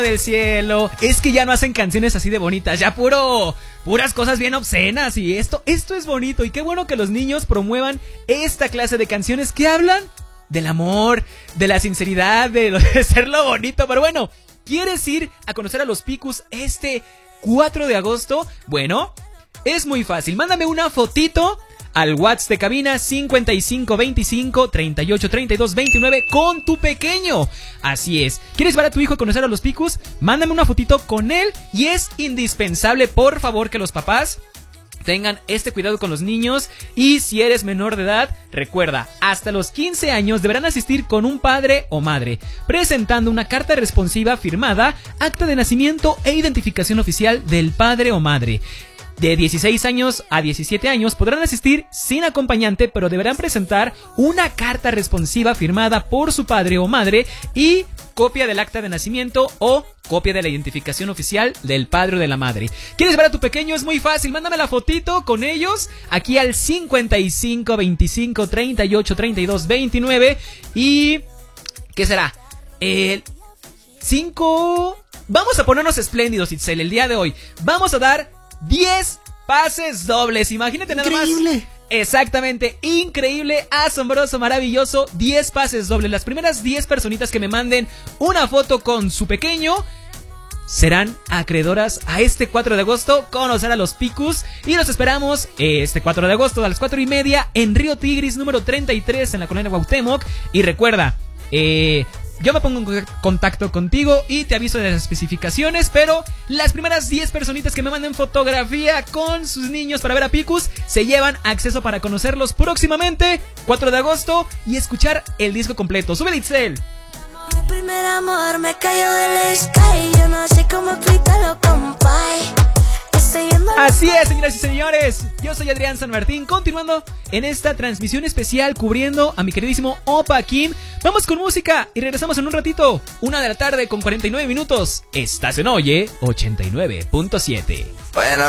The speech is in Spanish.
del cielo, es que ya no hacen canciones así de bonitas, ya puras cosas bien obscenas. Y esto es bonito, y qué bueno que los niños promuevan esta clase de canciones que hablan del amor, de la sinceridad, de ser lo bonito. Pero bueno, ¿quieres ir a conocer a los Picus este 4 de agosto? Bueno, es muy fácil, mándame una fotito al WhatsApp de cabina 5525-383229 con tu pequeño. Así es, ¿quieres llevar a tu hijo a conocer a los Picus? Mándame una fotito con él, y es indispensable, por favor, que los papás tengan este cuidado con los niños. Y si eres menor de edad, recuerda, hasta los 15 años deberán asistir con un padre o madre, presentando una carta responsiva firmada, acta de nacimiento e identificación oficial del padre o madre. De 16 años a 17 años podrán asistir sin acompañante, pero deberán presentar una carta responsiva firmada por su padre o madre y copia del acta de nacimiento o copia de la identificación oficial del padre o de la madre. ¿Quieres ver a tu pequeño? Es muy fácil, mándame la fotito con ellos aquí al 5525-383229. ¿Y qué será? Vamos a ponernos espléndidos, Itzel, el día de hoy. Vamos a dar 10 pases dobles. Imagínate nada más. Increíble. Exactamente, increíble, asombroso, maravilloso. 10 pases dobles. Las primeras 10 personitas que me manden una foto con su pequeño serán acreedoras a este 4 de agosto conocer a los Picus. Y los esperamos este 4 de agosto a las 4:30 en Río Tigris, número 33, en la colonia Cuauhtémoc. Y recuerda, yo me pongo en contacto contigo y te aviso de las especificaciones, pero las primeras 10 personitas que me manden fotografía con sus niños para ver a Picus se llevan acceso para conocerlos próximamente, 4 de agosto, y escuchar el disco completo. ¡Sube, Itzel! Mi primer amor me cayó del sky, yo no sé cómo explicarlo, compay. Así es, señoras y señores, yo soy Adrián San Martín, continuando en esta transmisión especial cubriendo a mi queridísimo Opa Kim. Vamos con música y regresamos en un ratito, 1 de la tarde con 49 minutos. Estás en Oye 89.7. Bueno,